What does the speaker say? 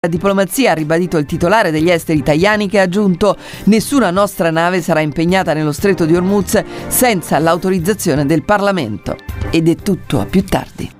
La diplomazia, ha ribadito il titolare degli esteri italiani, che ha aggiunto: nessuna nostra nave sarà impegnata nello stretto di Hormuz senza l'autorizzazione del Parlamento. Ed è tutto, a più tardi.